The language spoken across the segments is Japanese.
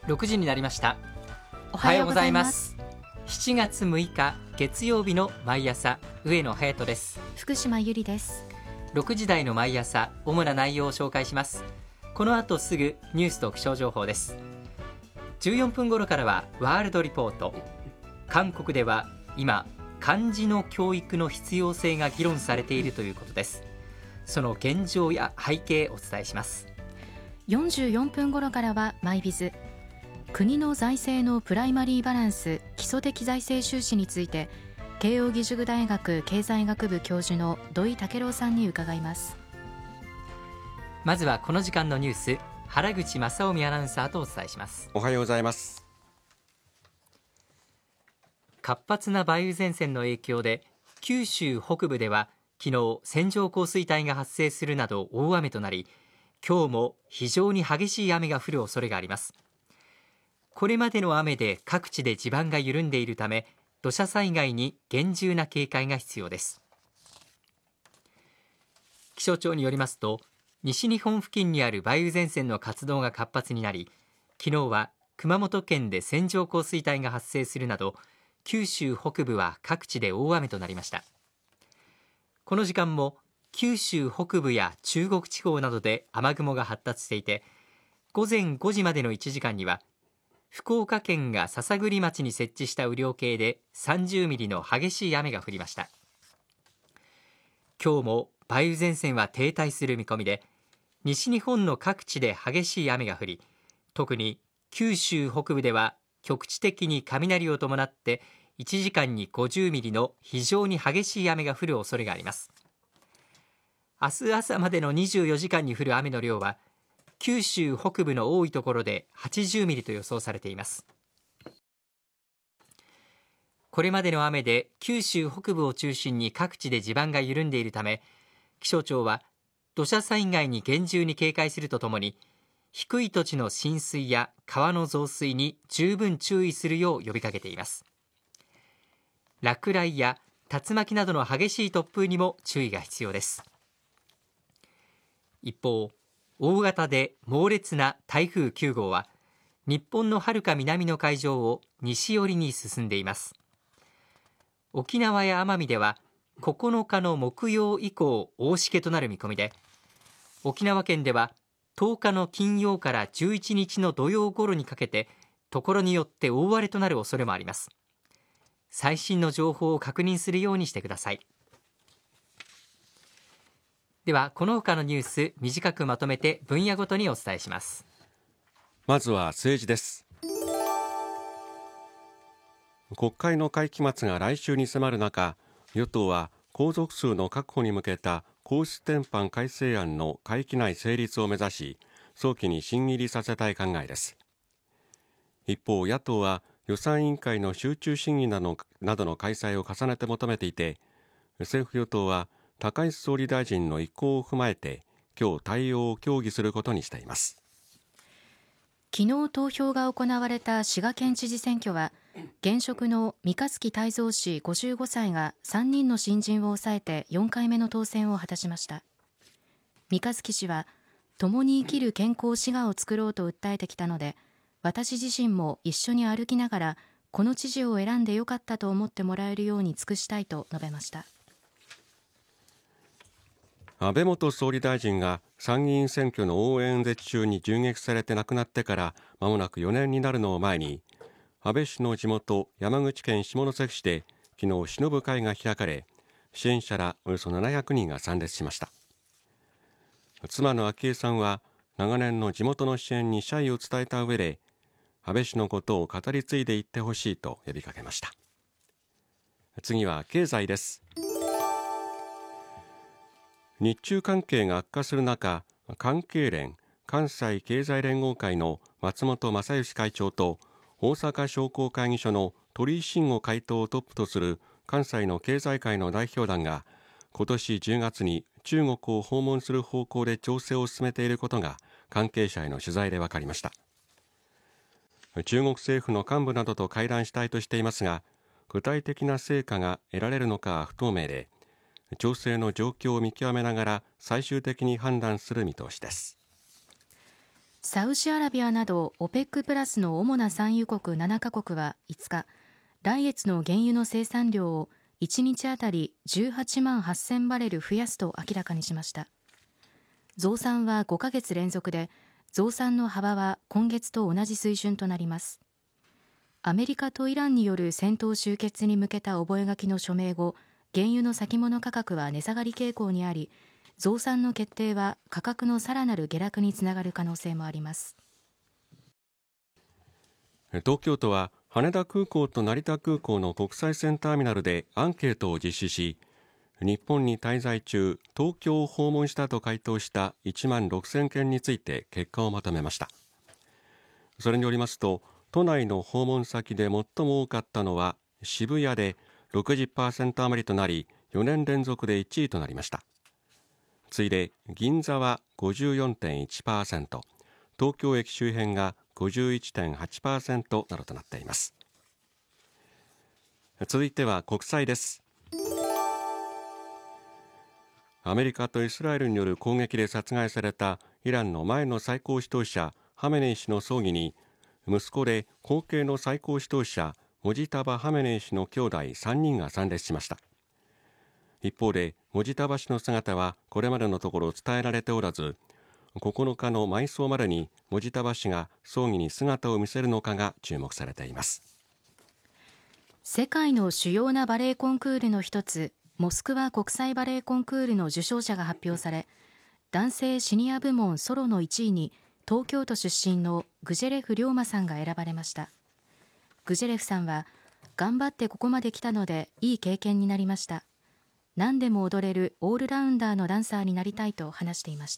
6時になりました。 おはようございます。 7月6日月曜日の毎朝、上野隼人です。 福島ゆりです。 6時台の毎朝、主な内容を紹介します。この後すぐニュースと気象情報です。14分頃からはワールドリポート。韓国では今漢字の教育の必要性が議論されているということです。その現状や背景をお伝えします。 44分頃からはマイビズ。国の財政のプライマリーバランス、基礎的財政収支について、慶應義塾大学経済学部教授の土井武郎さんに伺います。 まずはこの時間のニュース、原口正臣アナウンサーとお伝えします。 おはようございます。 活発な梅雨前線の影響で九州北部では昨日線状降水帯が発生するなど大雨となり、今日も非常に激しい雨が降る恐れがあります。これまでの雨で各地で地盤が緩んでいるため、土砂災害に厳重な警戒が必要です。気象庁によりますと、西日本付近にある梅雨前線の活動が活発になり、昨日は熊本県で線状降水帯が発生するなど、九州北部は各地で大雨となりました。この時間も九州北部や中国地方などで雨雲が発達していて、午前5時までの1時間には福岡県が篠栗町に設置した雨量計で30ミリの激しい雨が降りました。今日も梅雨前線は停滞する見込みで、西日本の各地で激しい雨が降り、特に九州北部では局地的に雷を伴って1時間に50ミリの非常に激しい雨が降る恐れがあります。明日朝までの24時間に降る雨の量は、九州北部の多いところで80ミリと予想されています。これまでの雨で九州北部を中心に各地で地盤が緩んでいるため、気象庁は土砂災害に厳重に警戒するとともに、低い土地の浸水や川の増水に十分注意するよう呼びかけています。落雷や竜巻などの激しい突風にも注意が必要です。一方、大型で猛烈な台風9号は日本の遥か南の海上を西寄りに進んでいます。沖縄や奄美では9日の木曜以降大しけとなる見込みで、沖縄県では10日の金曜から11日の土曜頃にかけてところによって大荒れとなる恐れもあります。最新の情報を確認するようにしてください。ではこの他のニュース、短くまとめて分野ごとにお伝えします。 まずは政治です。国会の会期末が来週に迫る中、与党は皇族数の確保に向けた皇室典範改正案の会期内成立を目指し、早期に審議入りさせたい考えです。一方、野党は予算委員会の集中審議などの開催を重ねて求めていて、政府与党は高市総理大臣の意向を踏まえて今日対応を協議することにしています。 昨日投票が行われた滋賀県知事選挙は、現職の三日月泰造氏55歳が3人の新人を抑えて4回目の当選を果たしました。三日月氏は、共に生きる健康滋賀を作ろうと訴えてきたので、私自身も一緒に歩きながらこの知事を選んでよかったと思ってもらえるように尽くしたいと述べました。 安倍元総理大臣が参議院選挙の応援演説中に銃撃されて亡くなってから間もなく4年になるのを前に、安倍氏の地元山口県下関市で昨日偲ぶ会が開かれ、支援者らおよそ700人が参列しました。妻の昭恵さんは長年の地元の支援に謝意を伝えた上で、安倍氏のことを語り継いでいってほしいと呼びかけました。次は経済です。日中関係が悪化する中、関係連関西経済連合会の松本正義会長と大阪商工会議所の鳥居慎吾会頭をトップとする関西の経済界の代表団が今年10月に中国を訪問する方向で調整を進めていることが関係者への取材で分かりました。中国政府の幹部などと会談したいとしていますが、具体的な成果が得られるのかは不透明で、調整の状況を見極めながら最終的に判断する見通しです。 サウジアラビアなど OPEC プラスの主な産油国7カ国は5日、来月の原油の生産量を1日あたり18万8000バレル増やすと明らかにしました。増産は5ヶ月連続で、増産の幅は今月と同じ水準となります。アメリカとイランによる戦闘終結に向けた覚書の署名後、原油の先物価格は値下がり傾向にあり、増産の決定は価格のさらなる下落につながる可能性もあります。 東京都は羽田空港と成田空港の国際線ターミナルでアンケートを実施し、日本に滞在中東京を訪問したと回答した1万6000件について結果をまとめました。それによりますと、都内の訪問先で最も多かったのは渋谷で 60% 余りとなり、4年連続で1位となりました。次いで銀座は 54.1%、 東京駅周辺が 51.8% などとなっています。続いては国際です。アメリカとイスラエルによる攻撃で殺害されたイランの前の最高指導者ハメネイ師の葬儀に、息子で後継の最高指導者モジタバ・ハメネイ師の兄弟3人が参列しました。一方でモジタバ氏の姿はこれまでのところ伝えられておらず、9日の埋葬までにモジタバ氏が葬儀に姿を見せるのかが注目されています。 世界の主要なバレエコンクールの一つ、モスクワ国際バレエコンクールの受賞者が発表され、男性シニア部門ソロの1位に東京都出身のグジェレフ龍馬さんが選ばれました。グジェレフさんは、頑張ってここまで来たのでいい経験になりました。何でも踊れるオールラウンダーのダンサーになりたいと話していました。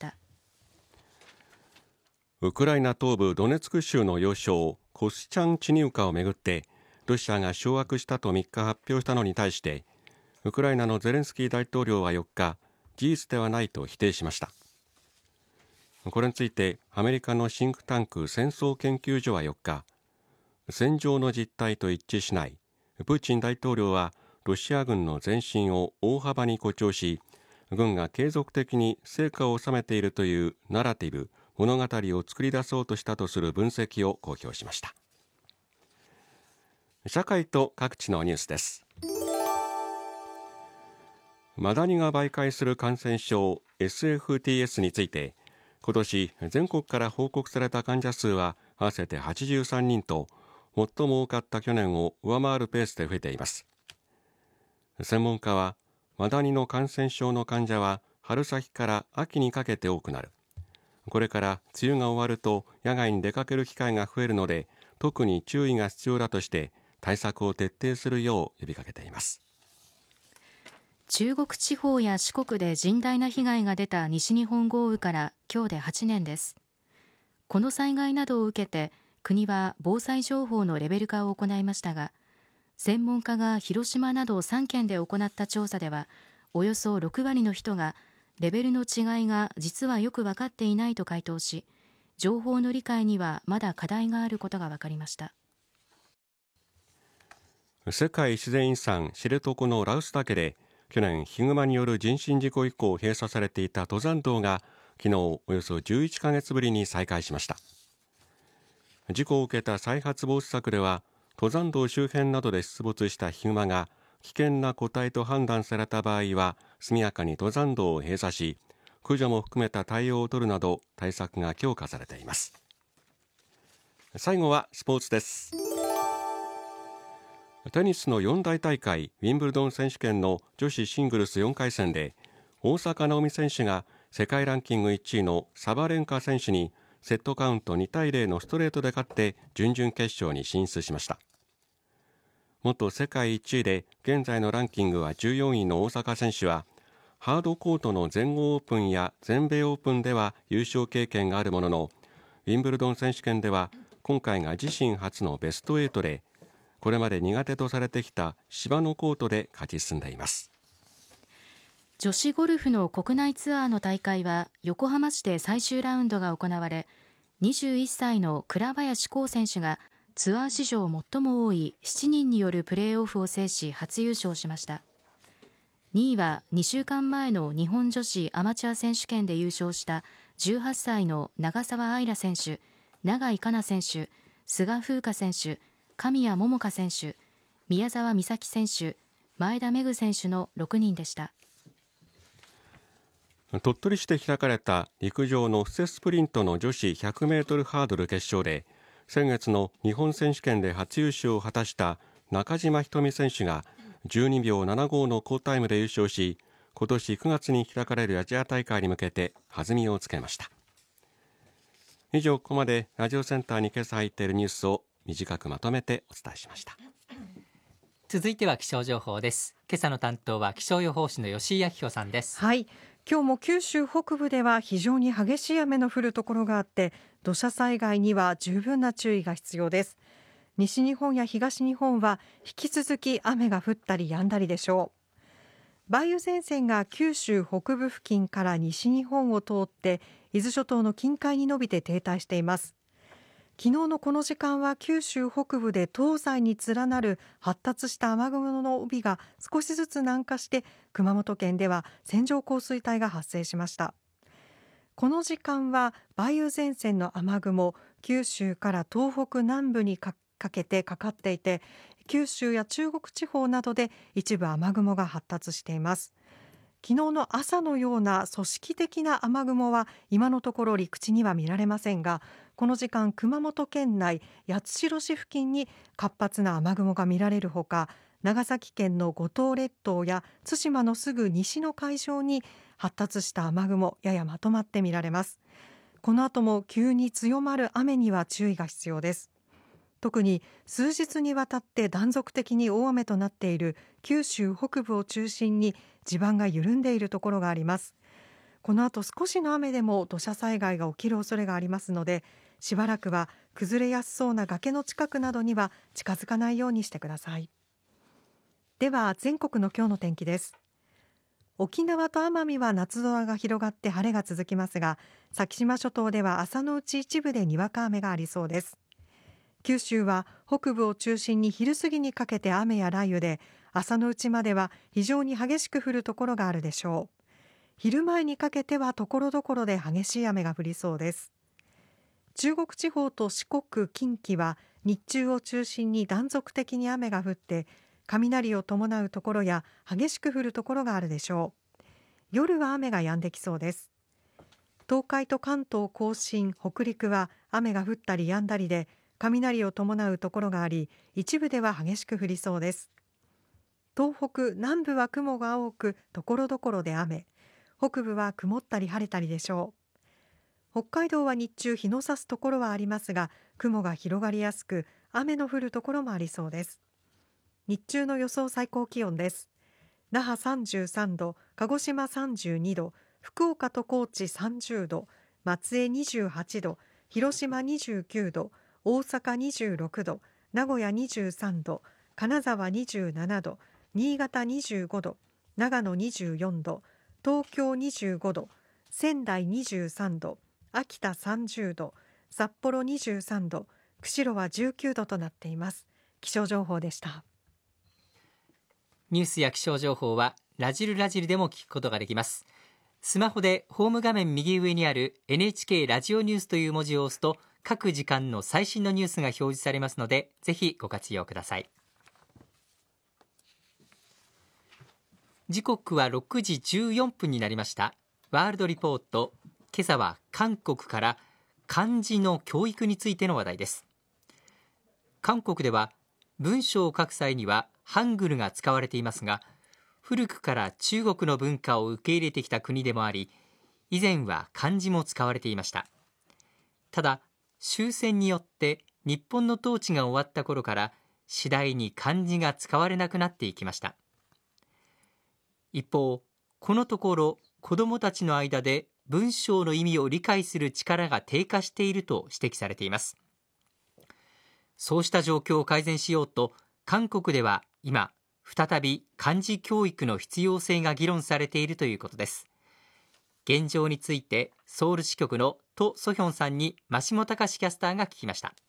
ウクライナ東部ドネツク州の要衝コスチャンチニウカをめぐって、ロシアが掌握したと3日発表したのに対して、ウクライナのゼレンスキー大統領は4日、事実ではないと否定しました。これについてアメリカのシンクタンク戦争研究所は4日、戦場の実態と一致しない、プーチン大統領はロシア軍の前進を大幅に誇張し、軍が継続的に成果を収めているというナラティブ、物語を作り出そうとしたとする分析を公表しました。社会と各地のニュースです。マダニが媒介する感染症 SFTS について、今年全国から報告された患者数は合わせて83人と、最も多かった去年を上回るペースで増えています。専門家は、マダニの感染症の患者は春先から秋にかけて多くなる。これから梅雨が終わると野外に出かける機会が増えるので、特に注意が必要だとして対策を徹底するよう呼びかけています。 中国地方や四国で甚大な被害が出た西日本豪雨から今日で8年です。この災害などを受けて国は防災情報のレベル化を行いましたが、専門家が広島など3県で行った調査では、およそ6割の人がレベルの違いが実はよく分かっていないと回答し、情報の理解にはまだ課題があることが分かりました。 世界自然遺産知床の羅臼岳で、去年ヒグマによる人身事故以降閉鎖されていた登山道が昨日およそ11ヶ月ぶりに再開しました。事故を受けた再発防止策では、登山道周辺などで出没したヒグマが危険な個体と判断された場合は速やかに登山道を閉鎖し、駆除も含めた対応を取るなど対策が強化されています。最後はスポーツです。テニスの四大大会ウィンブルドン選手権の女子シングルス4回戦で、大坂なおみ選手が世界ランキング1位のサバレンカ選手にセットカウント2対0のストレートで勝って準々決勝に進出しました。元世界1位で現在のランキングは14位の大坂選手は、ハードコートの全豪オープンや全米オープンでは優勝経験があるものの、ウィンブルドン選手権では今回が自身初のベスト8で、これまで苦手とされてきた芝のコートで勝ち進んでいます。 女子ゴルフの国内ツアーの大会は横浜市で最終ラウンドが行われ、21歳の倉林功選手がツアー史上最も多い7人によるプレーオフを制し初優勝しました。2位は2週間前の日本女子アマチュア選手権で優勝した 18歳の長澤愛良選手、永井花奈選手、菅風花選手、神谷桃香選手、宮澤美咲選手、前田めぐ選手の6人でした。 鳥取市で開かれた陸上の布勢スプリントの女子100メートルハードル決勝で、先月の日本選手権で初優勝を果たした中島ひとみ選手が12秒75の好タイムで優勝し、今年9月に開かれるアジア大会に向けて弾みをつけました。以上、ここまでラジオセンターに今朝入っているニュースを短くまとめてお伝えしました。 続いては気象情報です。今朝の担当は気象予報士の吉井明子さんです。 はい、今日も九州北部では非常に激しい雨の降るところがあって、土砂災害には十分な注意が必要です。西日本や東日本は引き続き雨が降ったり止んだりでしょう。梅雨前線が九州北部付近から西日本を通って伊豆諸島の近海に伸びて停滞しています。昨日のこの時間は九州北部で東西に連なる発達した雨雲の帯が少しずつ南下して、熊本県では線状降水帯が発生しました。この時間は梅雨前線の雨雲、九州から東北南部にかけてかかっていて、九州や中国地方などで一部雨雲が発達しています。昨日の朝のような組織的な雨雲は今のところ陸地には見られませんが、この時間熊本県内八代市付近に活発な雨雲が見られるほか、長崎県の五島列島や対馬のすぐ西の海上に発達した雨雲ややまとまって見られます。この後も急に強まる雨には注意が必要です。特に数日にわたって断続的に大雨となっている九州北部を中心に地盤が緩んでいるところがあります。この後少しの雨でも土砂災害が起きる恐れがありますので、しばらくは崩れやすそうな崖の近くなどには近づかないようにしてください。では全国の今日の天気です。沖縄と奄美は夏空が広がって晴れが続きますが、先島諸島では朝のうち一部でにわか雨がありそうです。九州は北部を中心に昼過ぎにかけて雨や雷雨で、朝のうちまでは非常に激しく降るところがあるでしょう。昼前にかけてはところどころで激しい雨が降りそうです。中国地方と四国、近畿は日中を中心に断続的に雨が降って雷を伴うところや激しく降るところがあるでしょう。夜は雨が止んできそうです。東海と関東甲信、北陸は雨が降ったり止んだりで雷を伴うところがあり、一部では激しく降りそうです。東北南部は雲が多くところどころで雨、北部は曇ったり晴れたりでしょう。北海道は日中日の差すところはありますが、雲が広がりやすく雨の降るところもありそうです。日中の予想最高気温です。那覇33度、鹿児島32度、福岡と高知30度、松江28度、広島29度、大阪26度、名古屋23度、金沢27度、新潟25度、長野24度、東京25度、仙台23度、秋田30度、札幌23度、釧路は19度となっています。気象情報でした。 ニュースや気象情報はラジルラジルでも聞くことができます。スマホでホーム画面右上にある NHK ラジオニュースという文字を押すと、各時間の最新のニュースが表示されますので、ぜひご活用ください。時刻は6時14分になりました。ワールドリポート、今朝は韓国から漢字の教育についての話題です。韓国では文章を書く際にはハングルが使われていますが、古くから中国の文化を受け入れてきた国でもあり、以前は漢字も使われていました。ただ、終戦によって日本の統治が終わった頃から次第に漢字が使われなくなっていきました。一方、このところ子どもたちの間で文章の意味を理解する力が低下していると指摘されています。そうした状況を改善しようと、韓国では今再び漢字教育の必要性が議論されているということです。現状についてソウル支局のト・ソヒョンさんに増本隆キャスターが聞きました。